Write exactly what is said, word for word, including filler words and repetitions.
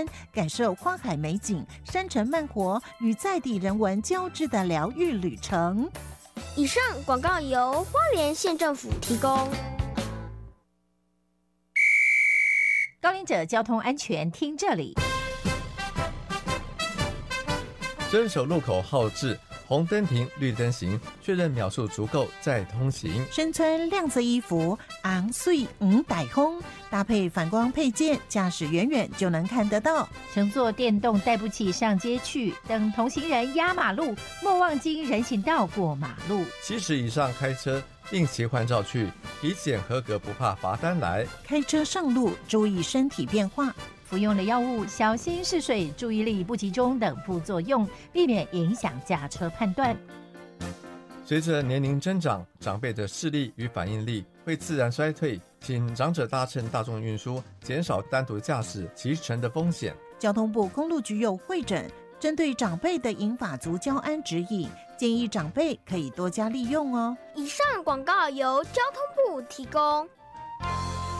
感受花海美景、山城慢活与在地人文交织的疗愈旅程。 以上广告由花莲县政府提供。 高龄者交通安全听这里。 遵守路口号志，红灯停，绿灯行，确认秒数足够再通行。 身穿亮色衣服，昂碎五百轰，搭配反光配件，驾驶远远就能看得到。 乘坐电动代步器上街去，等同行人压马路，莫忘经人行道过马路。 七十以上开车定期换照去，体检合格不怕罚单来。 开车上路注意身体变化。 服用的药物小心嗜睡、注意力不集中等副作用，避免影响驾车判断。 随着年龄增长，长辈的视力与反应力会自然衰退，请长者搭乘大众运输，减少单独驾驶骑乘的风险。 交通部公路局有会诊，针对长辈的银发族交安指引，建议长辈可以多加利用哦。 以上广告由交通部提供。